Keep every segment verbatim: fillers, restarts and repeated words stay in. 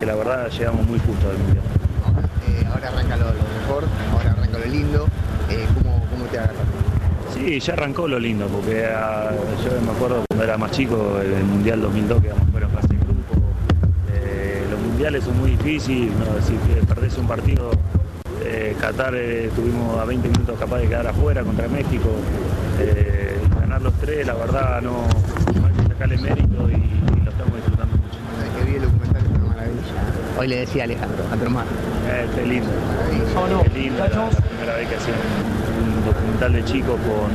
la verdad llegamos muy justo al mundial. Eh, ahora arranca lo, lo mejor, ahora arranca lo lindo. Eh, ¿cómo, ¿Cómo te agarras? Sí, ya arrancó lo lindo, porque a, yo me acuerdo cuando era más chico, el Mundial dos mil dos, que íbamos fuera en fase de grupo. Eh, los mundiales son muy difíciles, ¿no? Si perdés un partido, eh, Qatar eh, estuvimos a veinte minutos capaz de quedar afuera contra México. Eh, ganar los tres, la verdad, no, no hay que sacarle mérito y, y lo estamos disfrutando mucho. Desde que vi el documental es una maravilla. Hoy le decía a Alejandro, a tu hermano. Eh, qué lindo, qué lindo, la, la primera vez que hacía un documental de chicos con,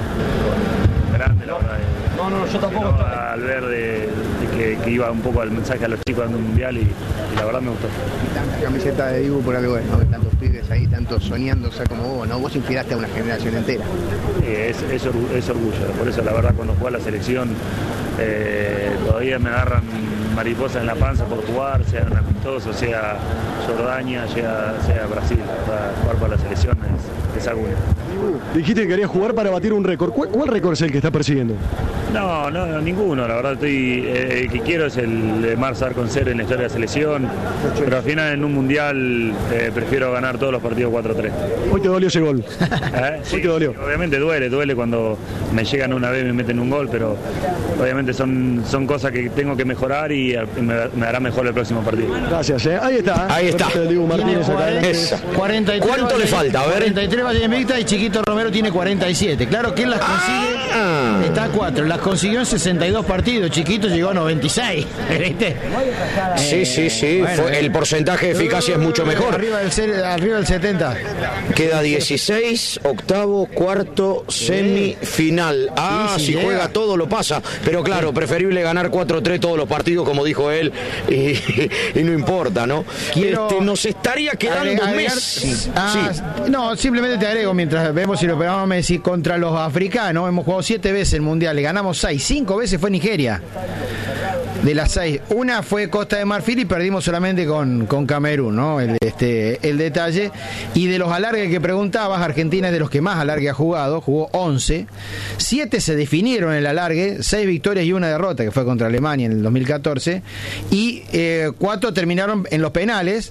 con grande, la verdad. No, no, yo tampoco. Al ver de, de que, que iba un poco al mensaje a los chicos dando un mundial y, y la verdad me gustó. Y tanta camiseta de Dibu por algo, ¿no? Tantos pibes ahí, tantos soñando ser como vos, ¿no? Vos inspiraste a una generación entera. Eh, es, es, orgu es orgullo, por eso la verdad cuando juego a la selección eh, todavía me agarran mariposas en la panza por jugar, sea en amistoso, sea Jordania, sea, sea Brasil. La verdad, jugar para la selección es, es algo único. Dijiste que querías jugar para batir un récord. ¿Cuál, cuál récord es el que estás persiguiendo? No, no, no, ninguno. La verdad, estoy, eh, el que quiero es el de Mar Sarconcer en la historia de la selección. Pero al final, en un mundial, eh, prefiero ganar todos los partidos cuatro tres. Hoy te dolió ese gol. ¿Eh? Sí, Hoy te dolió. Obviamente duele, duele cuando me llegan una vez y me meten un gol, pero obviamente son, son cosas que tengo que mejorar y me, me hará mejor el próximo partido. Gracias, ¿eh? Ahí está. Ahí está. Diego Martínez acá cuarenta y tres. ¿Cuánto le falta? A ver. cuarenta y tres Valle Invicta y Chiquito Romero tiene cuarenta y siete. Claro, ¿quién las consigue? Ah. Está a cuatro. Las consiguió en sesenta y dos partidos. Chiquito llegó a noventa y seis. ¿Viste? Sí, sí, sí. Bueno, Fue, el porcentaje de eficacia es mucho mejor. Arriba del, arriba del setenta. Queda dieciséis, octavo, cuarto, semifinal. Ah, sí, sí, si llega. Juega todo lo pasa. Pero claro, preferible ganar cuatro tres todos los partidos, como dijo él, y, y no importa, ¿no? Este, nos estaría quedando un mes. Ah, sí. No, simplemente te agrego, mientras vemos si lo pegamos a Messi, contra los africanos, hemos jugado siete veces el Mundial, le ganamos seis, cinco veces fue Nigeria. De las seis, una fue Costa de Marfil y perdimos solamente con, con Camerún, ¿no? El, este, el detalle. Y de los alargues que preguntabas, Argentina es de los que más alargue ha jugado, jugó once. siete se definieron en el alargue, seis victorias y una derrota, que fue contra Alemania en el dos mil catorce. Y eh, cuatro terminaron en los penales.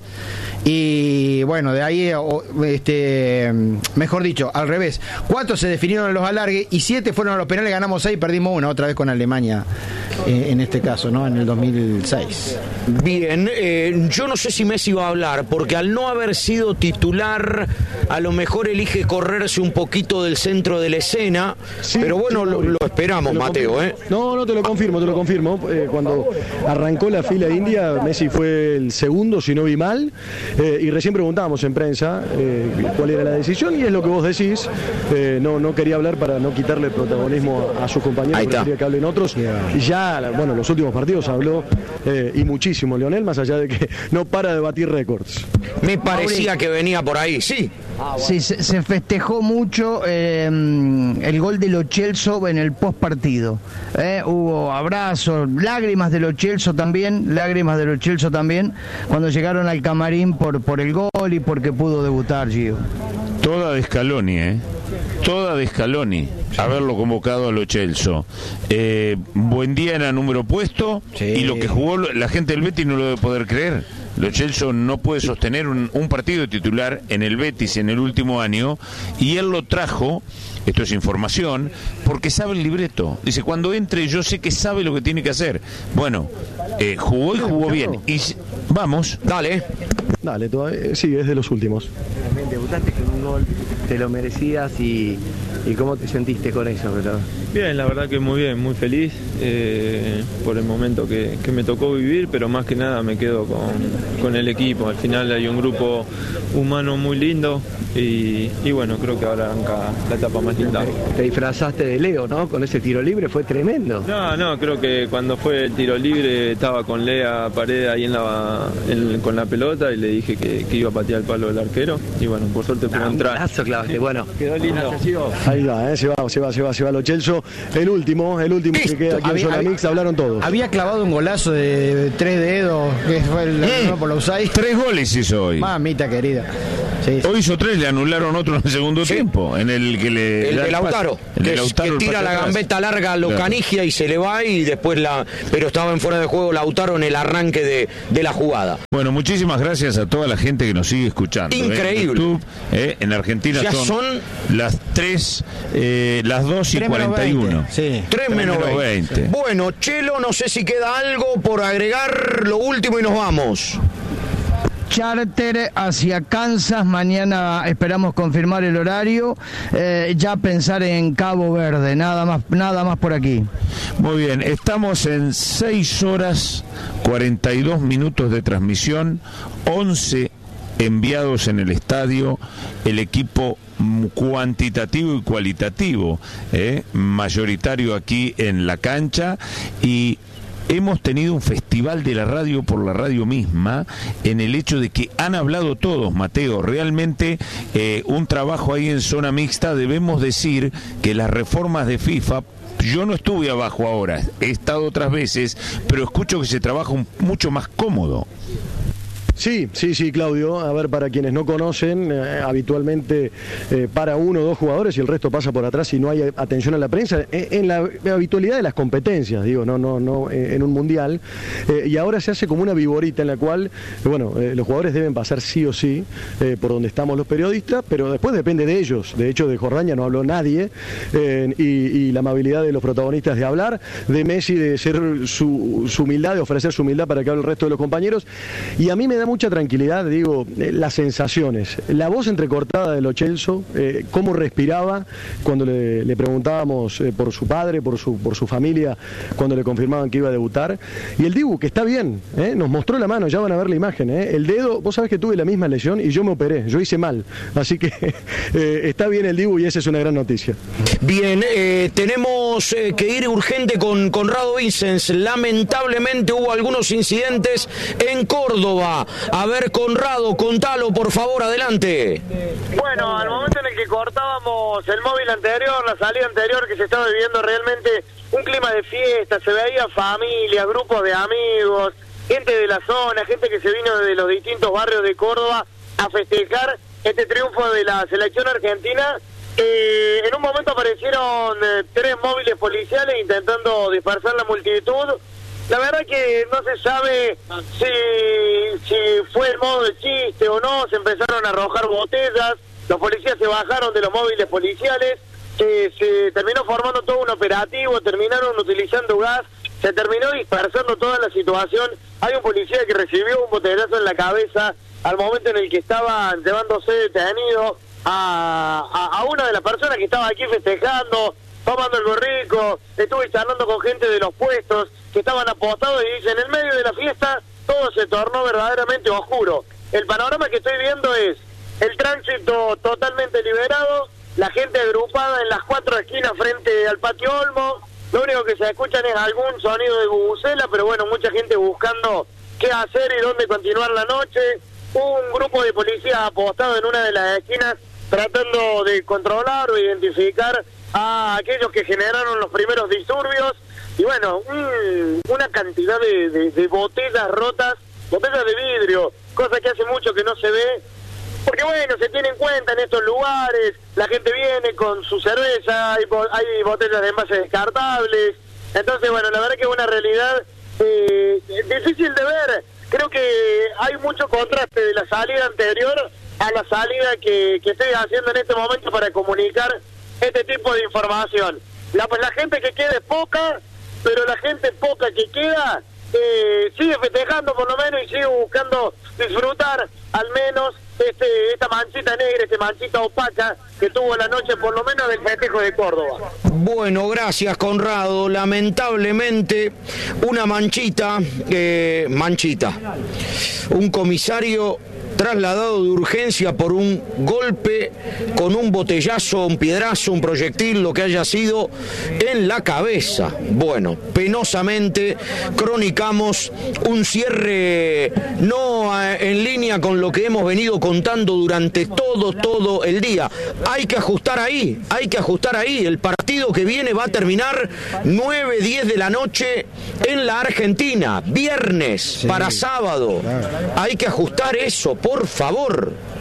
Y bueno, de ahí, este, mejor dicho, al revés. Cuatro se definieron en los alargues y siete fueron a los penales, ganamos seis y perdimos una, otra vez con Alemania, eh, en este caso, ¿no? En el dos mil seis. Bien, eh, yo no sé si Messi va a hablar, porque al no haber sido titular, a lo mejor elige correrse un poquito del centro de la escena, sí, pero bueno, sí, lo, lo esperamos, lo Mateo, confirmo. ¿eh? No, no, te lo confirmo, te lo confirmo. Eh, cuando arrancó la fila india, Messi fue el segundo, si no vi mal, eh, y recién preguntábamos en prensa eh, cuál era la decisión, y es lo que vos decís, eh, no, no quería hablar para no quitarle protagonismo a sus compañeros, quería que hablen otros, y ya, bueno, los últimos partidos habló eh, y muchísimo Lionel, más allá de que no para de batir récords. Me parecía que venía por ahí, sí. Sí, se, se festejó mucho eh, el gol de Lo Celso en el post partido. Eh, hubo abrazos, lágrimas de Lo Celso también, lágrimas de Lo Celso también, cuando llegaron al camarín por, por el gol y porque pudo debutar, Gio. Toda de Scaloni, ¿eh? Toda de Scaloni, haberlo convocado a Lo Celso. Eh, buen día era número puesto, sí. Y lo que jugó la gente del Betis no lo debe poder creer. Lo Celso no puede sostener un, un partido titular en el Betis en el último año, y él lo trajo, esto es información, porque sabe el libreto. Dice, cuando entre yo sé que sabe lo que tiene que hacer. Bueno, eh, jugó y jugó bien. Y vamos, dale. Dale, todavía, sí, es de los últimos. Debutaste con un gol, te lo merecías y, y ¿cómo te sentiste con eso? Pero... Bien, la verdad que muy bien, muy feliz eh, por el momento que, que me tocó vivir, pero más que nada me quedo con, con el equipo. Al final hay un grupo humano muy lindo y, y bueno, creo que ahora arranca la etapa más linda. Te disfrazaste de Leo, ¿no? Con ese tiro libre, fue tremendo. No, no, creo que cuando fue el tiro libre estaba con Lea Paredes ahí en la, en, con la pelota y le dije que, que iba a patear el palo del arquero y bueno, por suerte pudo ah, entrar. Un golazo clavaste, bueno. Quedó lindo. Ahí va, ¿eh? se va, se va, se va, se va Lo Celso. El último, el último que queda aquí en Zona Mix, hablaron todos. Había clavado un golazo de tres dedos, que fue el eh, por la U S A I. Tres goles hizo hoy. Mamita querida. Sí, sí. Hoy hizo tres, le anularon otro en el segundo sí. tiempo, en el que le... El de Lautaro, el que, de Lautaro, que tira la gambeta larga, lo claro. canigia y se le va y después la... Pero estaba en fuera de juego Lautaro en el arranque de, de la jugada. Bueno, muchísimas gracias a toda la gente que nos sigue escuchando. Increíble. ¿eh? En YouTube, ¿eh? En Argentina son, son las tres, eh, las dos y cuarenta y uno. Sí. tres menos veinte. Bueno, Chelo, no sé si queda algo por agregar, lo último y nos vamos. Charter hacia Kansas, mañana esperamos confirmar el horario, eh, ya pensar en Cabo Verde, nada más, nada más por aquí. Muy bien, estamos en seis horas cuarenta y dos minutos de transmisión, once enviados en el estadio, el equipo cuantitativo y cualitativo, eh, mayoritario aquí en la cancha, y hemos tenido un festival de la radio por la radio misma, en el hecho de que han hablado todos, Mateo, realmente eh, un trabajo ahí en zona mixta. Debemos decir que las reformas de FIFA, yo no estuve abajo ahora, he estado otras veces, pero escucho que se trabaja un, mucho más cómodo. Sí, sí, sí, Claudio. A ver, para quienes no conocen, eh, habitualmente eh, para uno o dos jugadores y el resto pasa por atrás y no hay atención a la prensa, eh, en la habitualidad de las competencias, digo, no, no, no, eh, en un mundial. Eh, y ahora se hace como una viborita en la cual, eh, bueno, eh, los jugadores deben pasar sí o sí eh, por donde estamos los periodistas, pero después depende de ellos. De hecho, de Jordania no habló nadie, eh, y, y la amabilidad de los protagonistas de hablar, de Messi de ser su, su humildad, de ofrecer su humildad para que hable el resto de los compañeros. Y a mí me da mucha tranquilidad, digo, eh, las sensaciones, la voz entrecortada de Lo Celso, eh, cómo respiraba cuando le, le preguntábamos eh, por su padre, por su, por su familia, cuando le confirmaban que iba a debutar, y el Dibu, que está bien, eh, nos mostró la mano, ya van a ver la imagen, eh, el dedo, vos sabés que tuve la misma lesión y yo me operé, yo hice mal, así que eh, está bien el Dibu y esa es una gran noticia. Bien, eh, tenemos eh, que ir urgente con Conrado Vicens, lamentablemente hubo algunos incidentes en Córdoba. A ver, Conrado, contalo, por favor, adelante. Bueno, al momento en el que cortábamos el móvil anterior, la salida anterior, que se estaba viviendo realmente un clima de fiesta, se veía familias, grupos de amigos, gente de la zona, gente que se vino de los distintos barrios de Córdoba a festejar este triunfo de la selección argentina. Eh, en un momento aparecieron eh, tres móviles policiales intentando dispersar la multitud. La verdad que no se sabe si, si fue el modo de chiste o no, se empezaron a arrojar botellas, los policías se bajaron de los móviles policiales, eh, se terminó formando todo un operativo, terminaron utilizando gas, se terminó dispersando toda la situación. Hay un policía que recibió un botellazo en la cabeza al momento en el que estaban llevándose detenido a, a, a una de las personas que estaba aquí festejando, tomando algo rico. Estuve charlando con gente de los puestos que estaban apostados y dicen, en el medio de la fiesta todo se tornó verdaderamente oscuro. El panorama que estoy viendo es el tránsito totalmente liberado, la gente agrupada en las cuatro esquinas frente al patio Olmo. Lo único que se escuchan es algún sonido de bubucela, pero bueno, mucha gente buscando qué hacer y dónde continuar la noche. Un grupo de policías apostado en una de las esquinas tratando de controlar o identificar a aquellos que generaron los primeros disturbios. Y bueno, un, una cantidad de, de, de botellas rotas, botellas de vidrio, cosa que hace mucho que no se ve, porque bueno, se tiene en cuenta en estos lugares, la gente viene con su cerveza, hay, hay botellas de envases descartables. Entonces bueno, la verdad que es una realidad eh, difícil de ver. Creo que hay mucho contraste de la salida anterior a la salida que, que estoy haciendo en este momento para comunicar este tipo de información. La, la gente que queda es poca, pero la gente poca que queda eh, sigue festejando por lo menos y sigue buscando disfrutar al menos este esta manchita negra, esta manchita opaca que tuvo la noche por lo menos del festejo de Córdoba. Bueno, gracias, Conrado. Lamentablemente una manchita, eh, manchita, un comisario trasladado de urgencia por un golpe con un botellazo, un piedrazo, un proyectil, lo que haya sido, en la cabeza. Bueno, penosamente cronicamos un cierre no en línea con lo que hemos venido contando durante todo, todo el día. Hay que ajustar ahí, hay que ajustar ahí. El partido que viene va a terminar nueve, diez de la noche en la Argentina, viernes sí, para sábado. Claro. Hay que ajustar eso, por favor.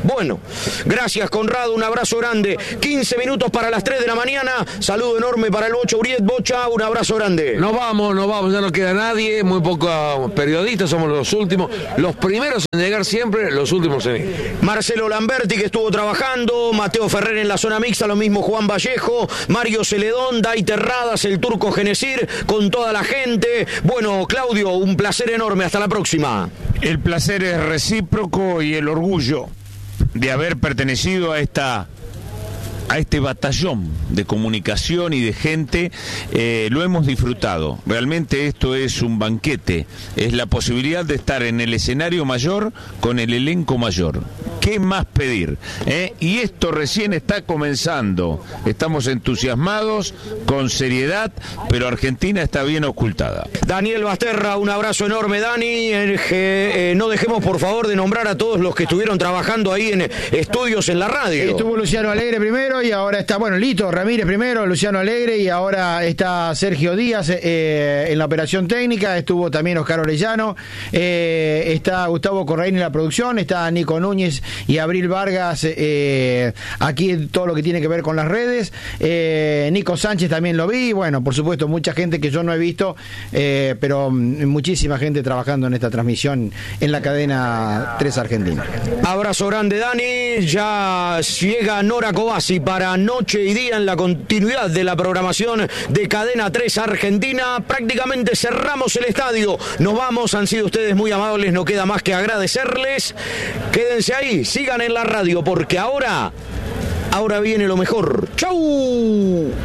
Bueno, gracias Conrado, un abrazo grande. quince minutos para las tres de la mañana. Saludo enorme para el Bocha Uriet. Bocha, un abrazo grande. Nos vamos, nos vamos, ya no queda nadie, muy pocos periodistas, somos los últimos, los primeros en llegar siempre, los últimos en ir. Marcelo Lamberti, que estuvo trabajando, Mateo Ferrer en la zona mixta, lo mismo Juan Vallejo, Mario Celedón, Dai Terradas, el Turco Genesir, con toda la gente. Bueno, Claudio, un placer enorme, hasta la próxima. El placer es recíproco y el orgullo de haber pertenecido a esta a este batallón de comunicación y de gente, eh, lo hemos disfrutado. Realmente esto es un banquete, es la posibilidad de estar en el escenario mayor con el elenco mayor. ¿Qué más pedir? ¿Eh? Y esto recién está comenzando. Estamos entusiasmados, con seriedad, pero Argentina está bien ocultada. Daniel Basterra, un abrazo enorme, Dani. Eh, eh, no dejemos, por favor, de nombrar a todos los que estuvieron trabajando ahí en estudios en la radio. Estuvo Luciano Alegre primero y ahora está, bueno, Lito Ramírez primero, Luciano Alegre y ahora está Sergio Díaz eh, en la operación técnica. Estuvo también Oscar Orellano, eh, está Gustavo Corraín en la producción, está Nico Núñez y Abril Vargas eh, aquí en todo lo que tiene que ver con las redes. eh, Nico Sánchez también lo vi, bueno, por supuesto mucha gente que yo no he visto, eh, pero muchísima gente trabajando en esta transmisión en la cadena tres Argentina. Abrazo grande, Dani. Ya llega Nora Cobasi para Noche y Día en la continuidad de la programación de Cadena tres Argentina. Prácticamente cerramos el estadio, nos vamos, han sido ustedes muy amables, no queda más que agradecerles. Quédense ahí, sigan en la radio, porque ahora, ahora viene lo mejor. ¡Chau!